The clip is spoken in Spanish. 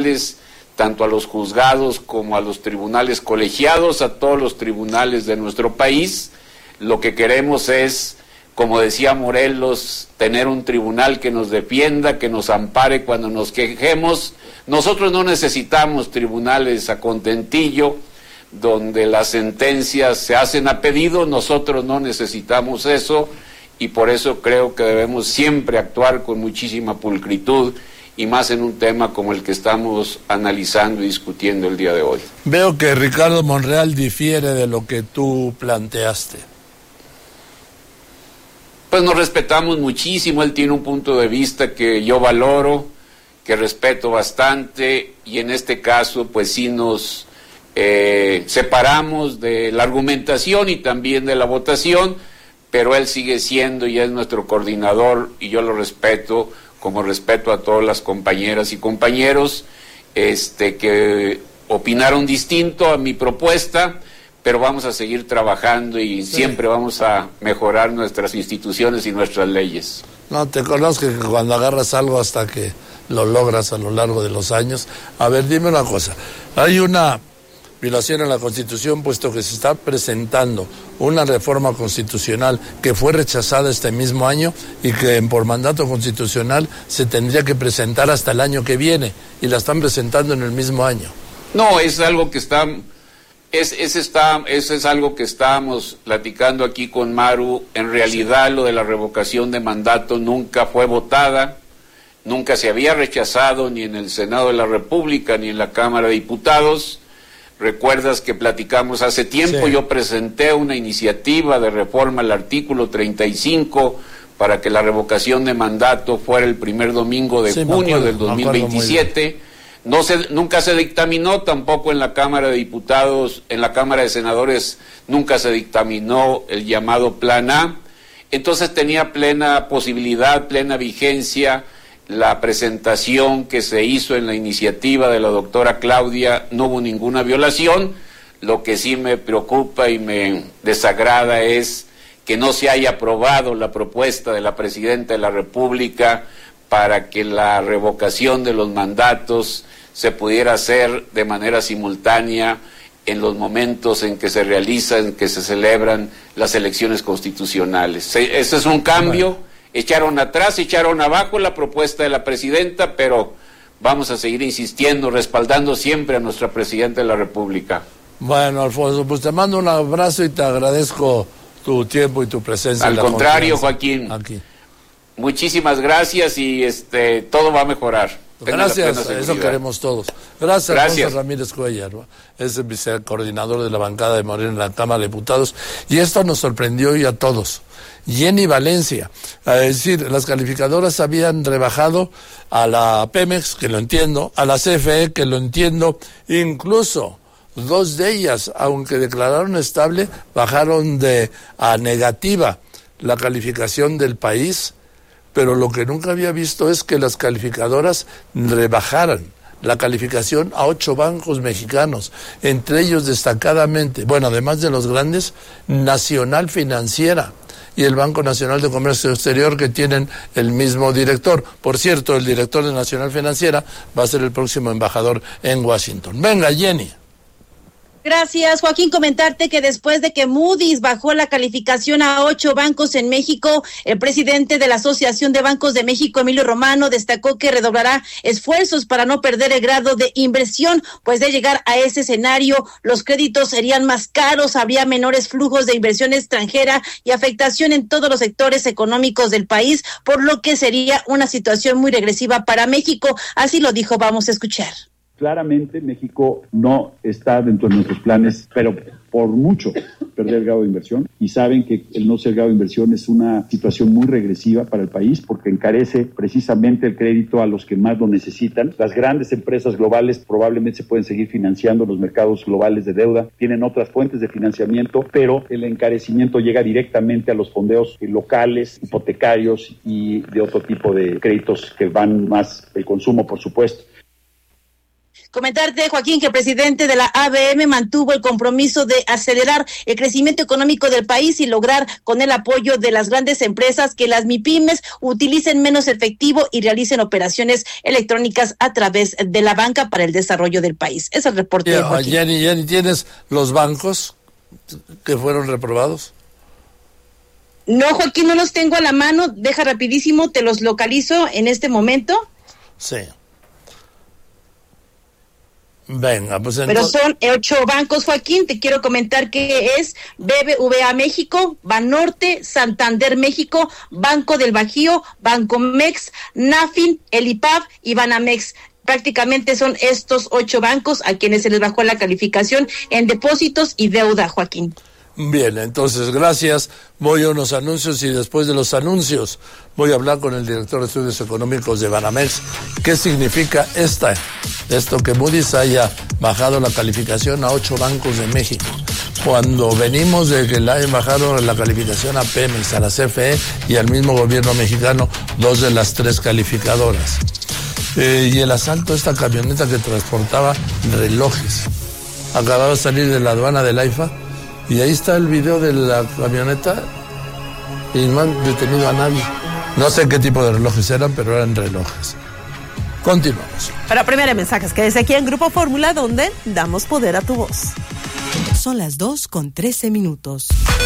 tribunales, tanto a los juzgados como a los tribunales colegiados, a todos los tribunales de nuestro país. Lo que queremos es, como decía Morelos, tener un tribunal que nos defienda, que nos ampare cuando nos quejemos. Nosotros no necesitamos tribunales a contentillo, donde las sentencias se hacen a pedido. Nosotros no necesitamos eso, y por eso creo que debemos siempre actuar con muchísima pulcritud, y más en un tema como el que estamos analizando y discutiendo el día de hoy. Veo que Ricardo Monreal difiere de lo que tú planteaste. Pues nos respetamos muchísimo, él tiene un punto de vista que yo valoro, que respeto bastante, y en este caso pues sí nos separamos de la argumentación y también de la votación, pero él sigue siendo y es nuestro coordinador, y yo lo respeto, como respeto a todas las compañeras y compañeros que opinaron distinto a mi propuesta, pero vamos a seguir trabajando y siempre vamos a mejorar nuestras instituciones y nuestras leyes. No, te conozco que cuando agarras algo hasta que lo logras a lo largo de los años. A ver, dime una cosa, hay una violación a la Constitución, puesto que se está presentando una reforma constitucional que fue rechazada este mismo año y que por mandato constitucional se tendría que presentar hasta el año que viene, y la están presentando en el mismo año. No, es algo que eso es algo que estábamos platicando aquí con Maru. En realidad, lo de la revocación de mandato nunca fue votada, nunca se había rechazado ni en el Senado de la República ni en la Cámara de Diputados. Recuerdas que platicamos hace tiempo, sí. Yo presenté una iniciativa de reforma al artículo 35 para que la revocación de mandato fuera el primer domingo de junio del 2027. Nunca se dictaminó, tampoco en la Cámara de Diputados, en la Cámara de Senadores nunca se dictaminó el llamado Plan A. Entonces tenía plena posibilidad, plena vigencia la presentación que se hizo en la iniciativa de la doctora Claudia. No hubo ninguna violación. Lo que sí me preocupa y me desagrada es que no se haya aprobado la propuesta de la Presidenta de la República para que la revocación de los mandatos se pudiera hacer de manera simultánea en los momentos en que se realizan, en que se celebran las elecciones constitucionales. Ese es un cambio. Echaron atrás, echaron abajo la propuesta de la Presidenta, pero vamos a seguir insistiendo, respaldando siempre a nuestra Presidenta de la República. Bueno, Alfonso, pues te mando un abrazo y te agradezco tu tiempo y tu presencia. Al contrario, Joaquín, aquí. Muchísimas gracias y todo va a mejorar. Gracias, eso queremos todos. Gracias. Alfonso Ramírez Cuellar, ¿no? Es el vicecoordinador de la bancada de Morena en la Cámara de Diputados, y esto nos sorprendió hoy a todos. Jenny Valencia, es decir, las calificadoras habían rebajado a la Pemex, que lo entiendo, a la CFE, que lo entiendo, incluso dos de ellas, aunque declararon estable, bajaron a negativa la calificación del país. Pero lo que nunca había visto es que las calificadoras rebajaran la calificación a 8 bancos mexicanos, entre ellos destacadamente, bueno, además de los grandes, Nacional Financiera y el Banco Nacional de Comercio Exterior, que tienen el mismo director. Por cierto, el director de Nacional Financiera va a ser el próximo embajador en Washington. Venga, Jenny. Gracias, Joaquín. Comentarte que después de que Moody's bajó la calificación a 8 bancos en México, el presidente de la Asociación de Bancos de México, Emilio Romano, destacó que redoblará esfuerzos para no perder el grado de inversión, pues de llegar a ese escenario, los créditos serían más caros, habría menores flujos de inversión extranjera y afectación en todos los sectores económicos del país, por lo que sería una situación muy regresiva para México. Así lo dijo, vamos a escuchar. Claramente México no está dentro de nuestros planes, pero por mucho perder el grado de inversión, y saben que el no ser grado de inversión es una situación muy regresiva para el país porque encarece precisamente el crédito a los que más lo necesitan. Las grandes empresas globales probablemente se pueden seguir financiando, los mercados globales de deuda tienen otras fuentes de financiamiento, pero el encarecimiento llega directamente a los fondeos locales, hipotecarios y de otro tipo de créditos que van más el consumo, por supuesto. Comentarte, Joaquín, que el presidente de la ABM mantuvo el compromiso de acelerar el crecimiento económico del país y lograr, con el apoyo de las grandes empresas, que las MIPYMES utilicen menos efectivo y realicen operaciones electrónicas a través de la banca para el desarrollo del país. Es el reporte de Joaquín. Jenny, ¿tienes los bancos que fueron reprobados? No, Joaquín, no los tengo a la mano. Deja rapidísimo, te los localizo en este momento. Sí. Venga, pues entonces... Pero son 8 bancos, Joaquín. Te quiero comentar que es BBVA México, Banorte, Santander México, Banco del Bajío, Bancomex, Nafin, el IPAB y Banamex. Prácticamente son estos 8 bancos a quienes se les bajó la calificación en depósitos y deuda, Joaquín. Bien, entonces, gracias. Voy a unos anuncios y después de los anuncios voy a hablar con el director de Estudios Económicos de Banamex. ¿Qué significa esto que Moody's haya bajado la calificación a 8 bancos de México? Cuando venimos de que le hayan bajado la calificación a Pemex, a la CFE y al mismo gobierno mexicano, 2 de las 3 calificadoras. Y el asalto de esta camioneta que transportaba relojes. Acababa de salir de la aduana del AIFA. Y ahí está el video de la camioneta y no han detenido a nadie. No sé qué tipo de relojes eran, pero eran relojes. Continuamos. Para primera mensajes, quédese aquí en Grupo Fórmula, donde damos poder a tu voz. Son las 2:13.